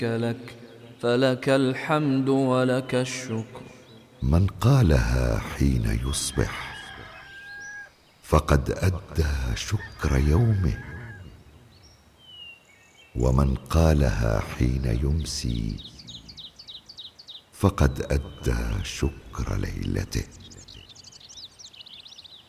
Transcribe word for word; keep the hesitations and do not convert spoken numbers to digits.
لك فلك الحمد ولك الشكر. من قالها حين يصبح فقد أدى شكر يومه، ومن قالها حين يمسي فقد أدى شكر ليلته.